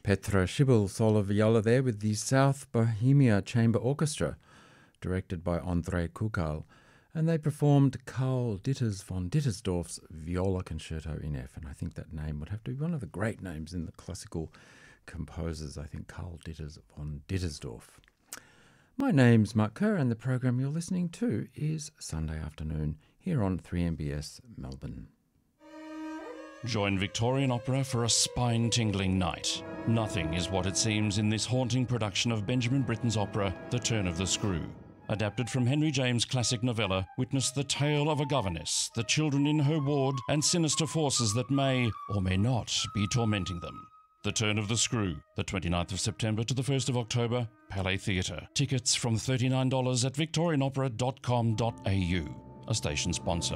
Petra Schibbel solo viola there with the South Bohemia Chamber Orchestra, directed by Andrei Kukal, and they performed Karl Ditters von Dittersdorf's Viola Concerto in F, and I think that name would have to be one of the great names in the classical composers, I think Karl Ditters von Dittersdorf. My name's Mark Kerr, and the program you're listening to is Sunday Afternoon here on 3MBS Melbourne. Join Victorian Opera for a spine-tingling night. Nothing is what it seems in this haunting production of Benjamin Britten's opera, The Turn of the Screw. Adapted from Henry James' classic novella, witness the tale of a governess, the children in her ward, and sinister forces that may or may not be tormenting them. The Turn of the Screw, the 29th of September to the 1st of October, Palais Theatre. Tickets from $39 at victorianopera.com.au, a station sponsor.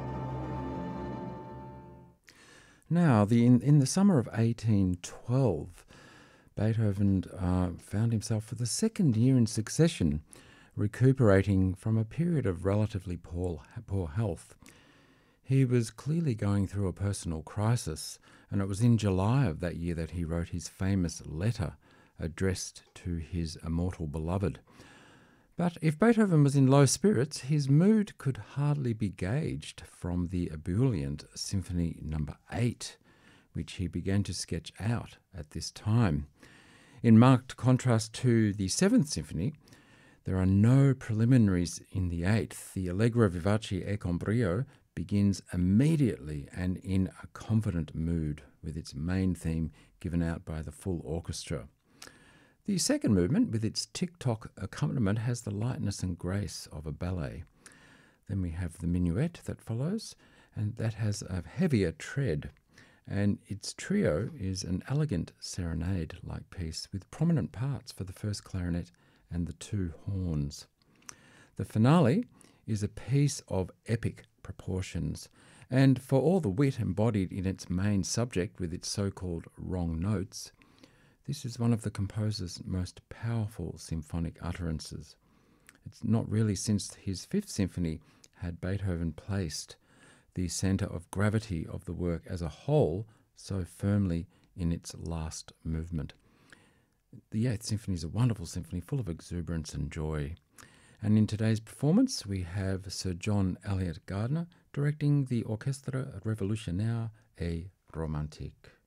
Now, in the summer of 1812, Beethoven found himself for the second year in succession recuperating from a period of relatively poor health. He was clearly going through a personal crisis, and it was in July of that year that he wrote his famous letter addressed to his immortal beloved. But if Beethoven was in low spirits, his mood could hardly be gauged from the ebullient Symphony No. 8, which he began to sketch out at this time. In marked contrast to the 7th Symphony, there are no preliminaries in the 8th. The Allegro vivace e con brio begins immediately and in a confident mood, with its main theme given out by the full orchestra. The second movement, with its tick-tock accompaniment, has the lightness and grace of a ballet. Then we have the minuet that follows, and that has a heavier tread, and its trio is an elegant serenade-like piece with prominent parts for the first clarinet and the two horns. The finale is a piece of epic proportions, and for all the wit embodied in its main subject with its so-called wrong notes, this is one of the composer's most powerful symphonic utterances. It's not really since his 5th Symphony had Beethoven placed the centre of gravity of the work as a whole so firmly in its last movement. The 8th Symphony is a wonderful symphony full of exuberance and joy. And in today's performance, we have Sir John Eliot Gardiner directing the Orchestra Revolutionnaire et Romantique.